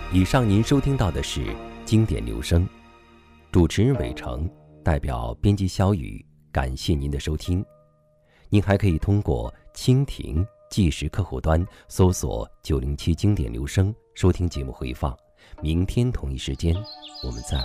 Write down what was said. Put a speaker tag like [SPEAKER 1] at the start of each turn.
[SPEAKER 1] 以上您收听到的是经典留声，主持人伟成，代表编辑小雨，感谢您的收听。您还可以通过蜻蜓即时客户端搜索907经典留声收听节目回放。明天同一时间我们再会。